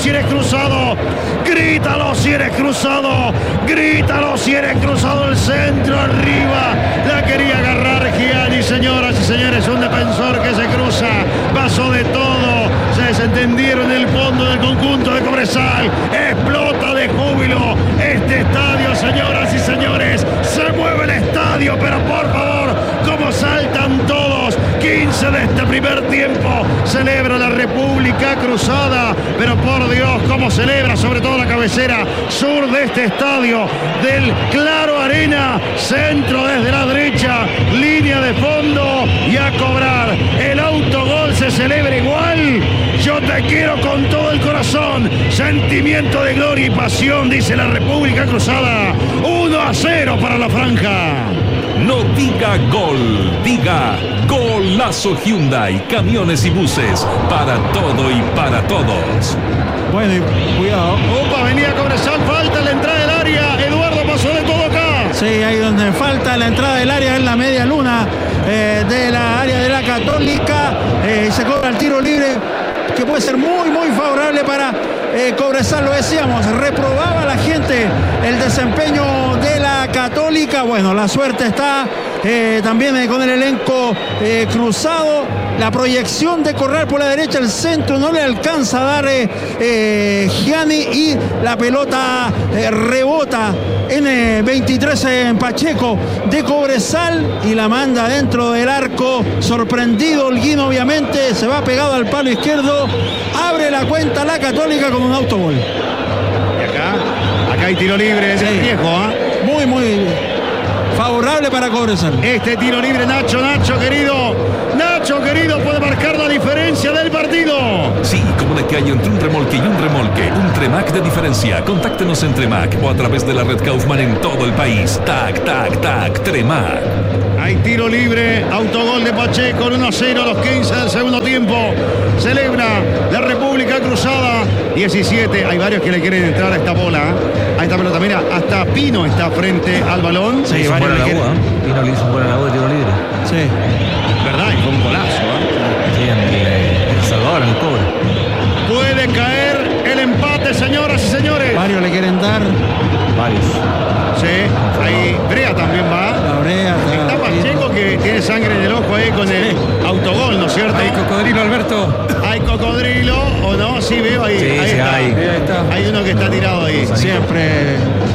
si eres cruzado. Grítalo si eres cruzado. Grítalo si eres cruzado. El centro arriba. La quería agarrar Gianni, señoras y señores. Un defensor que se cruza. Pasó de todo. Se desentendieron en el fondo del conjunto de Cobresal. Explota de júbilo este estadio, señoras y señores. Se mueve el estadio, pero por favor, cómo saltan todos. 15 de este primer tiempo. Celebra la República Cruzada, pero por Dios, cómo celebra sobre todo la cabecera sur de este estadio del Claro Arena. Centro desde la derecha, línea de fondo y a cobrar. El autogol se celebra igual. Yo te quiero con todo el corazón. Sentimiento de gloria y pasión, dice la República Cruzada. 1-0 para la franja. No diga gol, diga golazo. Hyundai, camiones y buses, para todo y para todos. Bueno, y cuidado. Opa, venía Cobresal, falta la entrada del área. Eduardo pasó de todo acá. Sí, ahí donde falta la entrada del área en la media luna de la área de la Católica. Se cobra el tiro libre, que puede ser muy, muy favorable para Cobresal. Lo decíamos, reprobaba la gente el desempeño de la Católica. Bueno, la suerte está también con el elenco cruzado. La proyección de correr por la derecha, el centro no le alcanza a dar Gianni, y la pelota rebota en 23 en Pacheco de Cobresal y la manda dentro del arco. Sorprendido Holguín, obviamente, se va pegado al palo izquierdo. Abre la cuenta la Católica con un autogol. Y acá hay tiro libre, es el viejo, ¿eh? Muy, muy favorable para Cobresal. Este tiro libre, Nacho querido, puede marcar la diferencia del partido. Sí, como de que hay entre un remolque y un remolque, un Tremac de diferencia. Contáctenos en Tremac o a través de la red Kaufman en todo el país. Tac, tac, tac, Tremac. Hay tiro libre, autogol de Pacheco, 1-0 a los 15 del segundo tiempo. Celebra la República Cruzada. 17, hay varios que le quieren entrar a esta bola, a esta pelota. Mira, hasta Pino está frente al balón. Sí, varios le quieren. Pino le hizo un buen labor de tiro libre. Sí. ¿Verdad? Y fue un golazo, Sí, El Salvador, el cobre. Puede caer el empate, señoras y señores. Varios le quieren dar. Varios. Sí, ahí Brea también va. La Brea está Pacheco, que tiene sangre en el ojo ahí con el autogol, ¿no es cierto? Hay cocodrilo, Alberto. Hay cocodrilo, ¿o no? Sí, veo ahí. Sí, ahí sí, está. hay. Hay uno que está tirado ahí. Siempre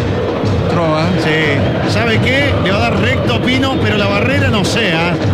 trova. Sí. ¿Sabe qué? Le va a dar recto Pino, pero la barrera no sé,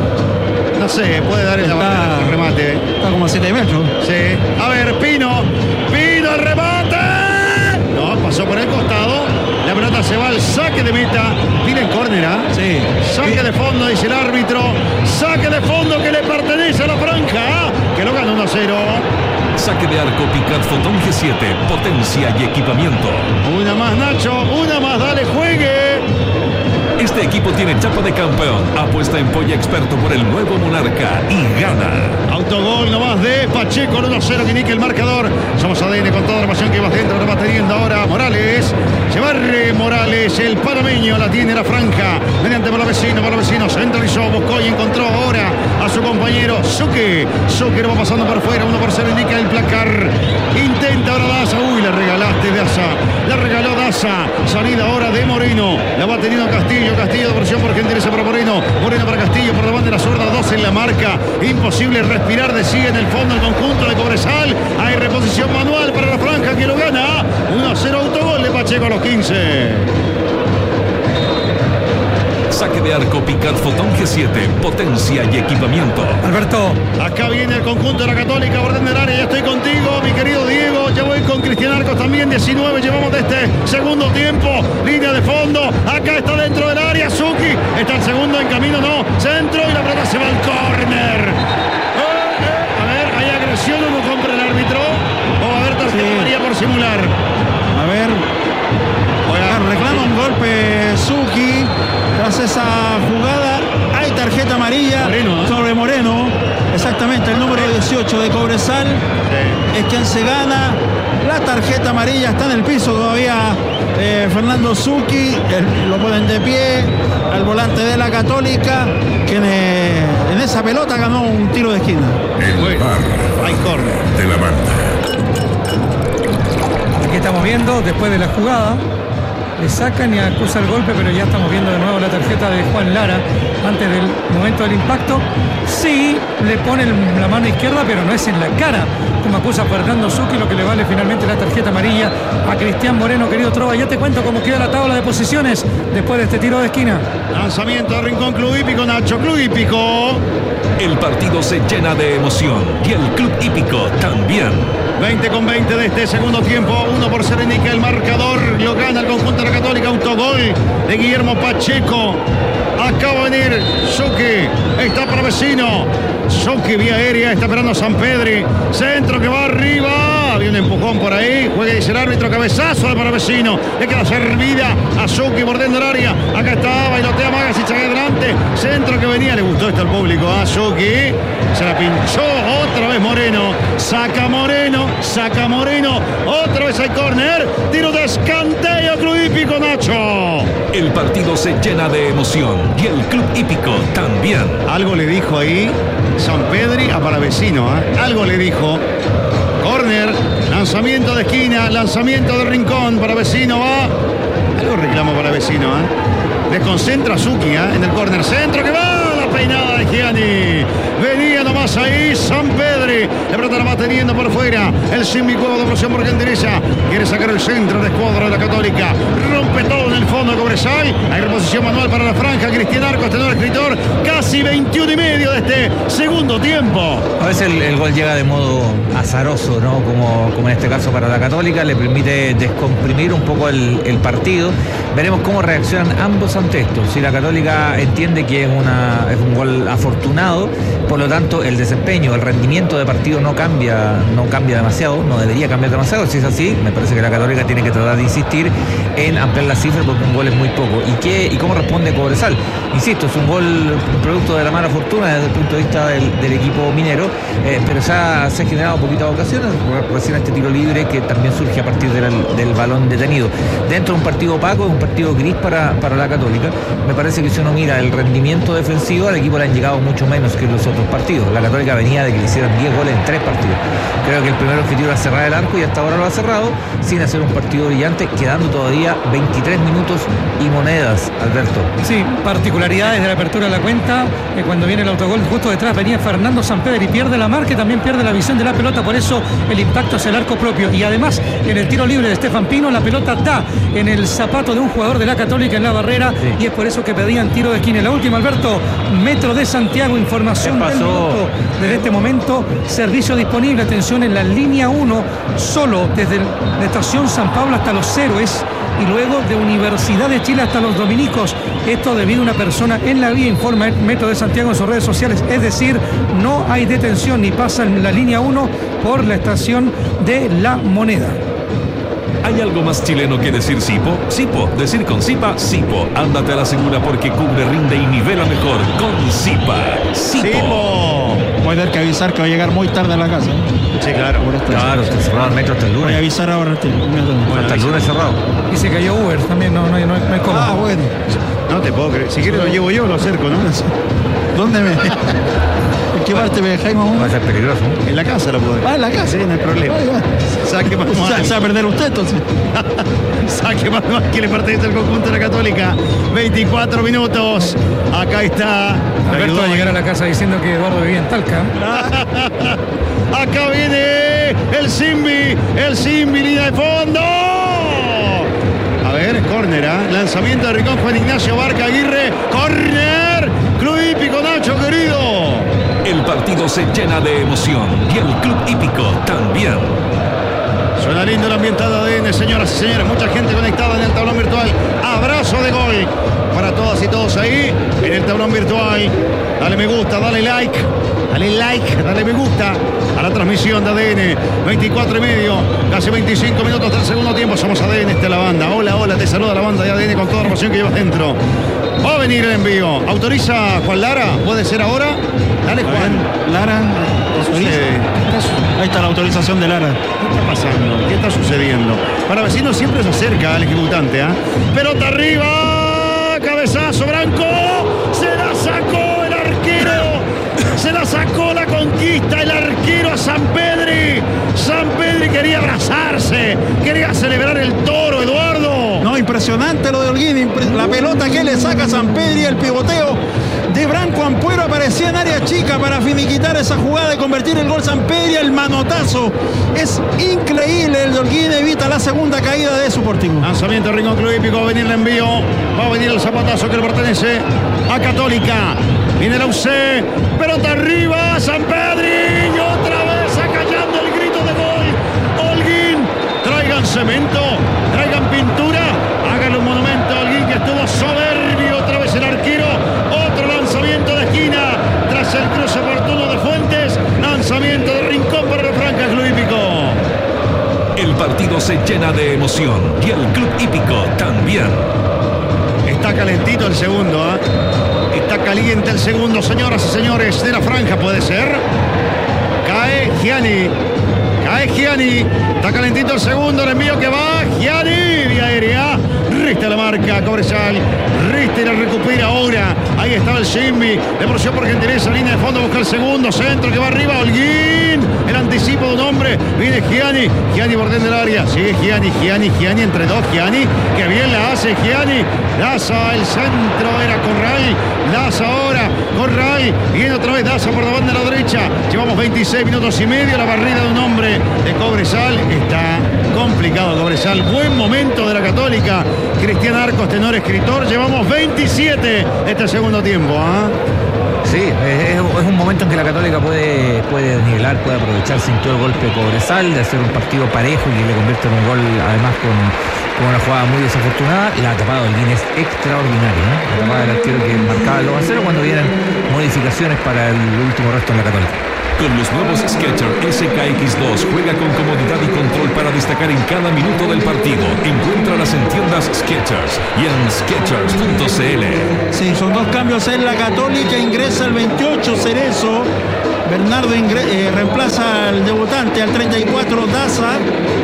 no sé, puede dar en la barrera el remate. Está como a 7 metros. Sí. A ver, Pino el remate. No, pasó por el costado. La pelota se va al saque de meta. Pide en córner, Sí. Saque de fondo, dice el árbitro. Saque de fondo que le pertenece a la franja, que lo gana 1-0. Saque de arco Picard Fotón G7, potencia y equipamiento. Una más, Nacho, una más, dale, juegue. Este equipo tiene chapa de campeón. Apuesta en Polla Experto por el nuevo Monarca y gana. Autogol nomás de Pacheco, 1-0 que indica el marcador. Somos ADN con toda la pasión que va dentro, lo va teniendo ahora Morales. Se barre Morales, el panameño, la tiene la franja. Mediante para vecino, centralizó, buscó y encontró ahora a su compañero Suque. Suque lo va pasando por fuera, 1-0 indica el placar. Intenta ahora Daza, uy, la regalaste Daza. La regaló Daza. Salida ahora de Moreno. La va teniendo Castillo de presión por gentileza para Moreno para Castillo, por la banda de la zurda, 2 en la marca. Imposible respirar, decía en el fondo el conjunto de Cobresal. Hay reposición manual para la franja que lo gana. 1-0 autogol de Pacheco a los 15. Saque de arco Picard Fotón G7, potencia y equipamiento. Alberto. Acá viene el conjunto de la Católica, orden del área. Ya estoy contigo, mi querido Diego. Ya voy con Cristian Arcos también. 19 llevamos de este segundo tiempo. Línea de fondo. Acá está dentro del área. Suki está el segundo en camino, no. Centro y la pelota se va al córner. A ver, ¿hay agresión o no compra el árbitro? O va a haber tarjeta amarilla por simular. A ver. Reclama un golpe Suki. Tras esa jugada hay tarjeta amarilla sobre Moreno. Exactamente, el número 18 de Cobresal es quien se gana la tarjeta amarilla. Está en el piso todavía Fernando Suki. Lo ponen de pie al volante de la Católica, quien en esa pelota ganó un tiro de esquina. El bar hay córner de la banda. árbitro después de la jugada. Le sacan y acusa el golpe, pero ya estamos viendo de nuevo la tarjeta de Juan Lara antes del momento del impacto. Sí, le pone la mano izquierda, pero no es en la cara, como acusa Fernando Zucchi, lo que le vale finalmente la tarjeta amarilla a Cristian Moreno. Querido Trova, ya te cuento cómo queda la tabla de posiciones después de este tiro de esquina. Lanzamiento de Rincón, Club Hípico, Nacho, Club Hípico. El partido se llena de emoción y el Club Hípico también. 20:20 de este segundo tiempo. 1-0 indica el marcador. Lo gana el conjunto de la Católica. Autogol de Guillermo Pacheco. Acaba de venir Zucchi. Está para Vecino. Zucchi vía aérea. Está esperando a Sampedri. Centro que va arriba. Había un empujón por ahí. Juega, dice el árbitro. Cabezazo de para Vecino. Le queda servida a Zucchi bordando el área. Acá está. Bailotea Magas y chaga adelante. Centro que venía. Le gustó esto al público. A Zucchi. Se la pinchó otra vez Moreno. Saca Moreno. Saca Moreno. Otra vez al córner. Tiro de escanteo. Club Hípico, Nacho. El partido se llena de emoción y el Club Hípico también. Algo le dijo ahí Sampedri a Paravecino, ¿eh? Algo le dijo. Córner, lanzamiento de esquina, lanzamiento de Rincón. Paravecino va. Algo reclamo Paravecino, ¿eh? Desconcentra a Zucchi, ¿eh? En el córner. Centro que va. La peinada de Gianni. Venía nomás ahí Sampedri. La pelota la va teniendo por fuera. El semicuevo de presión por Gentileza. Quiere sacar el centro de escuadra de la Católica. Rompe todo en el fondo Cobresal. Hay reposición manual para la franja. Cristian Arcos, tenor escritor. Casi 21 y medio de este segundo tiempo. A veces el gol llega de modo azaroso, ¿no? Como en este caso para la Católica. Le permite descomprimir un poco el partido. Veremos cómo reaccionan ambos ante esto. Si la Católica entiende que es un gol afortunado, por lo tanto el desempeño, el rendimiento de partido no cambia demasiado, no debería cambiar demasiado. Si es así, me parece que la Católica tiene que tratar de insistir en ampliar la cifra porque un gol es muy poco. ¿Y cómo responde Cobresal? Insisto, es un gol producto de la mala fortuna desde el punto de vista del equipo minero, pero ya se ha generado poquitas ocasiones, recién este tiro libre que también surge a partir del balón detenido. Dentro de un partido opaco, es un partido gris para la Católica. Me parece que si uno mira el rendimiento defensivo, al equipo le han llegado mucho menos que en los otros partidos. La Católica venía de que le hicieran 10 goles en 3 partidos. Creo que el primer objetivo era cerrar el arco y hasta ahora lo ha cerrado sin hacer un partido brillante, quedando todavía 23 minutos y monedas, Alberto. Sí, particularidades de la apertura de la cuenta. Cuando viene el autogol, justo detrás venía Fernando Sampedri, pierde la marca y también pierde la visión de la pelota, por eso el impacto hacia el arco propio. Y además, en el tiro libre de Estefan Pino, la pelota da en el zapato de un jugador de la Católica en la barrera, sí. Y es por eso que pedían tiro de esquina. En la última, Alberto, Metro de Santiago, información del minuto. Desde este momento, servicio disponible, atención, en la línea 1, solo desde la estación San Pablo hasta Los Héroes y luego de Universidad de Chile hasta Los Dominicos. Esto debido a una persona en la vía, informa el Metro de Santiago en sus redes sociales. Es decir, no hay detención ni pasa en la línea 1 por la estación de La Moneda. ¿Hay algo más chileno que decir Sipo? Sipo, decir con Sipa, Sipo. Ándate a la segura porque cubre, rinde y nivela mejor con Sipa. Sipo. Voy a tener que avisar que va a llegar muy tarde a la casa. Sí, claro. Claro, está cerrado el metro hasta el lunes. Voy a avisar ahora. Hasta el lunes cerrado. Y se cayó Uber también, no hay cómo. Ah, bueno. No te puedo creer. Si quieres lo llevo yo, lo acerco, ¿no? ¿Dónde me...? ¿En qué parte me dejáis, mamá? Va a ser peligroso. En la casa lo puedo. Ah, en la casa. Sí, no hay problema. Saque más. Se va a perder usted, entonces. Saque más que le pertenece al conjunto de la Católica. 24 minutos. Acá está. Alberto va a llegar a la casa diciendo que Eduardo vivía en Talca. Acá viene el Simbi, línea de fondo. A ver, córner, ¿eh? Lanzamiento de Rincón, Juan Ignacio Barca Aguirre. Córner. Club Hípico, Nacho, querido. El partido se llena de emoción y el Club Hípico también. Suena lindo el ambientado de ADN, señoras y señores. Mucha gente conectada en el tablón virtual. Abrazo de gol para todas y todos ahí en el tablón virtual. Dale me gusta, dale like, dale me gusta a la transmisión de ADN. 24 y medio, casi 25 minutos del segundo tiempo. Somos ADN, esta es la banda. Hola, te saluda la banda de ADN con toda la pasión que llevas dentro. Va a venir el envío. ¿Autoriza Juan Lara? ¿Puede ser ahora? Dale, Juan. Lara, ahí está la autorización de Lara. ¿Qué está pasando? ¿Qué está sucediendo? Para Vecino siempre se acerca al ejecutante, ¿eh? Pelota arriba, cabezazo, Branco, se la sacó el arquero. Se la sacó, la conquista el arquero a Sampedri. Sampedri quería abrazarse, quería celebrar el toro, Eduardo. No, impresionante lo de Holguín. La pelota que le saca a Sampedri, el pivoteo de Branco Ampuero aparecía en área chica para finiquitar esa jugada y convertir el gol Sampedri. El manotazo es increíble. El de Holguín evita la segunda caída de Sportivo. Lanzamiento de Rincón Club Hípico. Va a venir el envío. Va a venir el zapatazo que le pertenece a Católica. Viene la UC. Pelota arriba. Sampedri. Y otra vez acallando el grito de gol. Holguín. Traigan cemento. Traigan pintura. Háganle un monumento a Holguín, que estuvo soberbio. Otra vez el arquero. Otro lanzamiento de esquina. Tras el cruce oportuno de Fuentes. Lanzamiento de Rincón para la Franca Club Hípico. El partido se llena de emoción y el Club Hípico también. Está calentito el segundo, ¿eh? Está caliente el segundo, señoras y señores, de la franja, puede ser. Cae Gianni. Cae Gianni. Está calentito el segundo, el envío que va. Gianni, vía aérea. Riste la marca, Cobresal. Riste la recupera ahora. Ahí estaba el Simbi. Devolución por gentileza, línea de fondo, busca el segundo. Centro que va arriba, Holguín. El anticipo de un hombre. Viene Gianni. Gianni por dentro del área. Sigue Gianni entre dos. Gianni, que bien la hace Gianni. Daza, el centro era Corral. Daza ahora, Corral. Viene otra vez Daza por la banda de la derecha. Llevamos 26 minutos y medio. La barrida de un hombre de Cobresal. Está complicado Cobresal. Buen momento de la Católica. Cristian Arcos, tenor escritor. Llevamos 27 este segundo tiempo. Sí, es un momento en que la Católica puede nivelar, puede aprovechar, sintió el golpe de Cobresal, de hacer un partido parejo y que le convierte en un gol, además con una jugada muy desafortunada. La tapada de Holguín es extraordinaria, ¿no? La tapada del arquero que marcaba el 2-0 cuando vienen modificaciones para el último resto en la Católica. Con los nuevos Skechers SKX2 juega con comodidad y control para destacar en cada minuto del partido. Encuéntralas en tiendas Skechers y en Skechers.cl. Sí, son dos cambios en la Católica. Ingresa el 28 Cerezo. Bernardo reemplaza al debutante, al 34 Daza.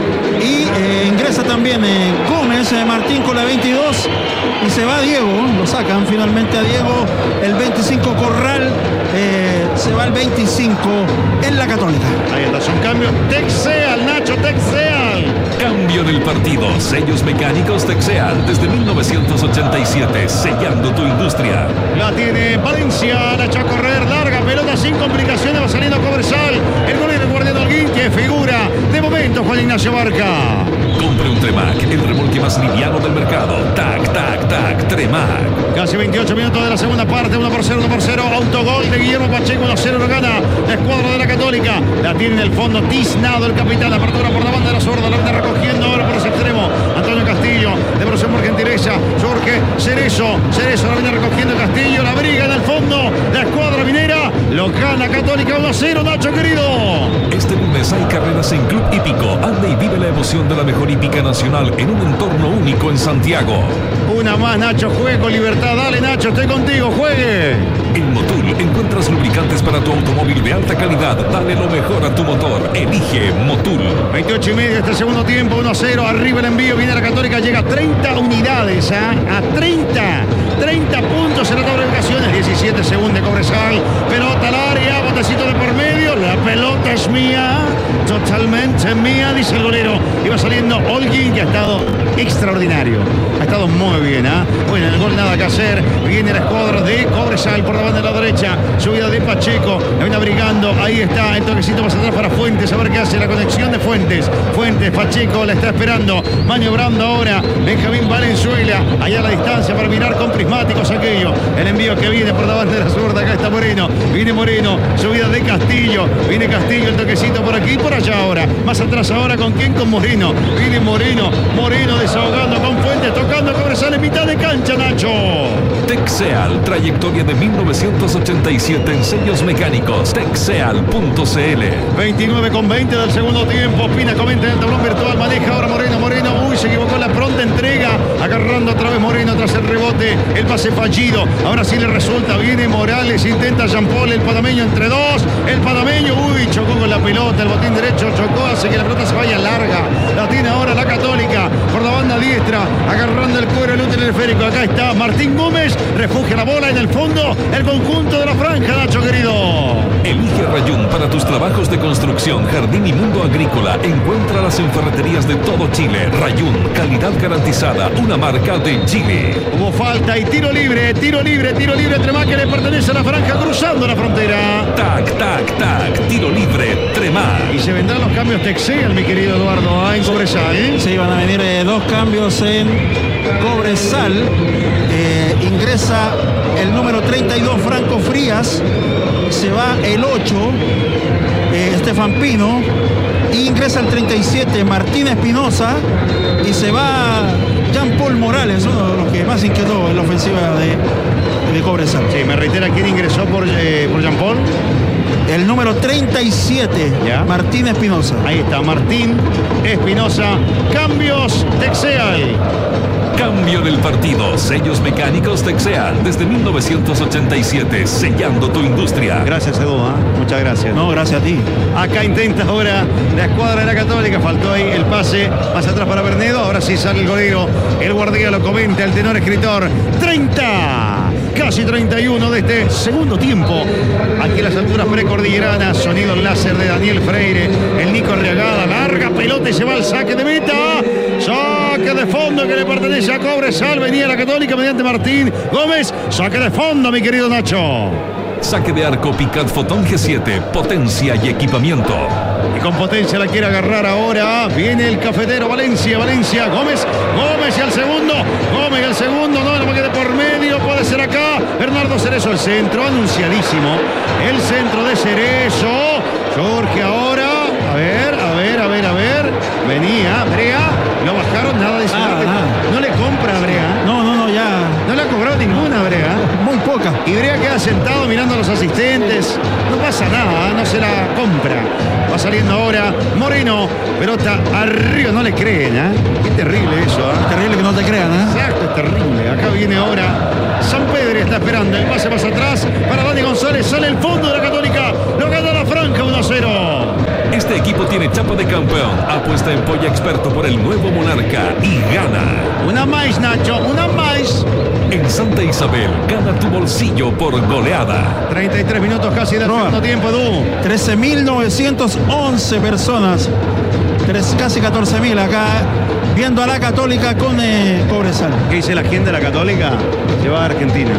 Y ingresa también Gómez, Martín con la 22. Y se va Diego, lo sacan finalmente a Diego. El 25 Corral, se va el 25 en la Católica. Ahí está, son cambios. Texeal, Nacho, Texeal. Cambio en el partido. Sellos mecánicos Texeal desde 1987, sellando tu industria. La tiene Valencia, la echa a correr, larga pelota sin complicaciones, va saliendo Cobresal. El gol del guardián Holguín, que figura de momento Juan Ignacio Barca. Compre un Tremac, el remolque más liviano del mercado. Tac, tac, tac, Tremac. Casi 28 minutos de la segunda parte, 1-0, autogol de Guillermo Pacheco, 1-0 lo gana la escuadra de la Católica. La tiene en el fondo, tiznado el capitán, apertura por la banda de la zurda, la viene recogiendo ahora por ese extremo. Antonio Castillo, devolución por gentileza, Jorge Cerezo la viene recogiendo Castillo, la briga en el fondo, la escuadra minera, lo gana Católica 1-0, Nacho querido. Este lunes hay carreras en Club Hípico. Anda y vive la emoción de la mejor hípica nacional en un entorno único en Santiago. Una más, Nacho, juegue con libertad. Dale, Nacho, estoy contigo, juegue. En Motul encuentras lubricantes para tu automóvil de alta calidad. Dale lo mejor a tu motor. Elige Motul. 28 y medio este segundo tiempo, 1-0. Arriba el envío, viene la Católica, llega a 30 unidades, a 30 puntos en la tabla de ocasiones. 17 segundos, Cobresal. Pelota al área, botecito de por medio. La pelota es mía, totalmente mía, dice el golero. Y va saliendo Holguín, que ha estado extraordinario. Ha estado muy bien, Bueno, en el gol nada que hacer. Viene la escuadra de Cobresal por la banda de la derecha. Subida de Pacheco. La viene abrigando. Ahí está el toquecito más atrás para Fuentes. A ver qué hace la conexión de Fuentes. Pacheco la está esperando. Maniobrando ahora Benjamín Valenzuela. Allá a la distancia para mirar con prismáticos aquello. El envío que viene por la banda de la zurda. Acá está Moreno. Viene Moreno. Subida de Castillo. Viene Castillo. El toquecito por aquí y por allá ahora. Más atrás ahora. ¿Con quién? Con Moreno. Viene Moreno. Moreno desahogando con Fuentes. Tocando Cobresal en mitad de cancha, Nacho. Texeal, trayectoria de 1987 en sellos mecánicos. Texeal.cl. 29:20 del segundo tiempo. Opina, comenta en el tablón virtual. Maneja ahora Moreno. Uy, se equivocó en la pronta entrega. Agarrando otra vez Moreno tras el rebote. El pase fallido. Ahora sí le resulta. Viene Morales. Intenta Jean Paul. El panameño entre dos. El panameño. Uy, chocó con la pelota. El botín derecho chocó. Hace que la pelota se vaya larga. La tiene ahora la Católica. Por la banda diestra. Agarrando el cuero el útil esférico. Acá está Martín Gómez. Refugia la bola en el fondo. el conjunto de la franja, Nacho querido. Elige Rayún para tus trabajos de construcción, jardín y mundo agrícola. Encuéntralas en ferreterías de todo Chile. Rayún, calidad garantizada, una marca de Chile. Hubo falta y tiro libre Tremá, que le pertenece a la franja cruzando la frontera. Tac, tac, tac, tiro libre, Tremá. Y se vendrán los cambios Texel, mi querido Eduardo, en Cobresal. Sí, van a venir 2 cambios en Cobresal. Ingresa el número 32, Franco Frías. Se va el 8, Estefan Pino. Y ingresa el 37, Martín Espinosa. Y se va Jean-Paul Morales, uno de los que más inquietó en la ofensiva de Cobresal. Sí, me reitera quién ingresó por Jean-Paul. El número 37, ¿ya? Martín Espinosa. Ahí está, Martín Espinosa. Cambios Texeal. Cambio del partido. Sellos mecánicos Texeal desde 1987, sellando tu industria. Gracias, Edu, muchas gracias. No, gracias a ti. Acá intenta ahora la escuadra de la Católica. Faltó ahí el pase más atrás para Bernedo. Ahora sí sale el golero. El guardia lo comenta, el tenor escritor. 30. Casi 31 de este segundo tiempo. Aquí en las alturas precordilleranas. Sonido láser de Daniel Freire. El Nico Arriagada. Larga pelota y se va al saque de meta. Saque de fondo que le pertenece a Cobresal. Venía la Católica mediante Martín Gómez. Saque de fondo, mi querido Nacho. Saque de arco Picat Fotón G7. Potencia y equipamiento. Y con potencia la quiere agarrar ahora. Viene el cafetero Valencia. Gómez y al segundo. No me quede por medio. Puede ser acá. Bernardo Cerezo, el centro. Anunciadísimo. El centro de Cerezo. Surge ahora. A ver. Venía Brea. Lo bajaron. Nada de eso. No le compra a Brea. No, ya. No le ha cobrado ninguna Brea. Muy poca. Y Brea queda sentado mirando a los asistentes. No pasa nada, no se la compra. Va saliendo ahora Moreno. Pelota arriba, no le creen, Qué terrible eso, Es terrible que no te crean, Exacto, es terrible. Acá viene ahora San Pedro, está esperando. El pase más atrás para Dani González. Sale el fondo de la Católica. Lo gana la franja 1-0. Este equipo tiene chapa de campeón. Apuesta en Polla Experto por el nuevo Monarca y gana. Una más, Nacho, una más. En Santa Isabel, gana tu bolsillo por goleada. 33 minutos casi del segundo tiempo, Edu. 13.911 personas. Casi 14.000 acá viendo a la Católica con Cobresal. ¿Qué dice la gente de la Católica? Se va a Argentina.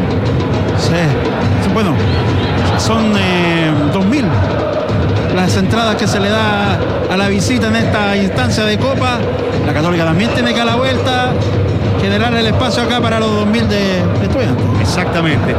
Sí. Bueno, son 2.000 las entradas que se le da a la visita en esta instancia de Copa. La Católica también tiene que a la vuelta generar el espacio acá para los 2.000 de Estudiantes. Exactamente.